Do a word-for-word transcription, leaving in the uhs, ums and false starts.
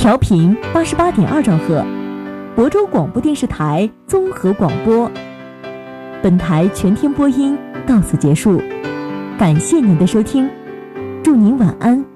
调频八十八点二兆赫，亳州广播电视台综合广播。本台全天播音到此结束，感谢您的收听，祝您晚安。